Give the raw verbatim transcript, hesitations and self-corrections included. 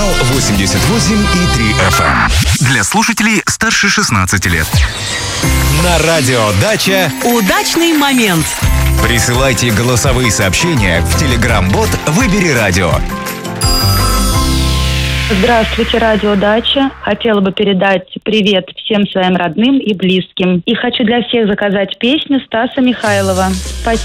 Канал восемьдесят восемь и три эф эм. Для слушателей старше шестнадцати лет. На радио «Дача» удачный момент. Присылайте голосовые сообщения в Telegram-бот «Выбери радио». Здравствуйте, радио «Дача». Хотела бы передать привет всем своим родным и близким. И хочу для всех заказать песню Стаса Михайлова. Спасибо.